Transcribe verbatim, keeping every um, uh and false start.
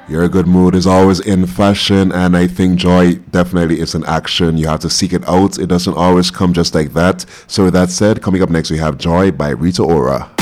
Your good mood is always in fashion, and I think joy definitely is an action. You have to seek it out. It doesn't always come just like that. So, with that said, coming up next, we have Joy by Rita Ora.